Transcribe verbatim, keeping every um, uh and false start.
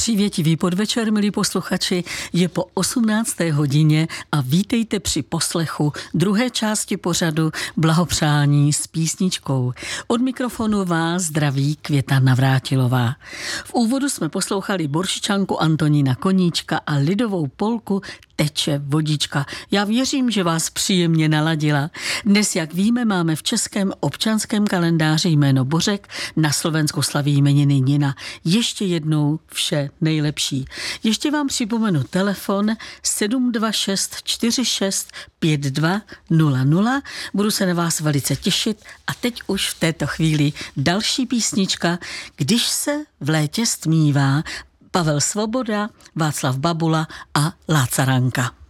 Přívětivý podvečer, milí posluchači, je po osmnácté hodině a vítejte při poslechu druhé části pořadu Blahopřání s písničkou. Od mikrofonu vás zdraví Květa Navrátilová. V úvodu jsme poslouchali Boršičanku Antonína Koníčka a lidovou polku Teče vodička. Já věřím, že vás příjemně naladila. Dnes, jak víme, máme v českém občanském kalendáři jméno Bořek, na Slovensku slaví jmeniny Nina. Ještě jednou vše nejlepší. Ještě vám připomenu telefon sedm dva šest čtyři šest pět dva nula nula. Budu se na vás velice těšit a teď už v této chvíli další písnička, Když se v létě stmívá, Pavel Svoboda, Václav Babula a Láca Ranka.